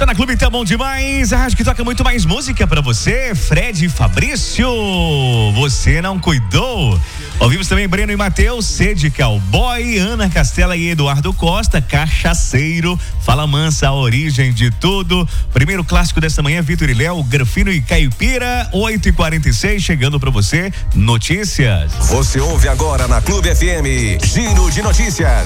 Tá na Clube, tá bom demais. A rádio que toca muito mais música pra você. Fred e Fabrício, você não cuidou. Ouvimos também Breno e Matheus, Sede Cowboy, Ana Castela e Eduardo Costa, Cachaceiro, Fala Mansa, a origem de tudo. Primeiro clássico desta manhã, Vitor e Léo, Grafino e Caipira, 8h46, chegando pra você, notícias. Você ouve agora na Clube FM, Giro de Notícias.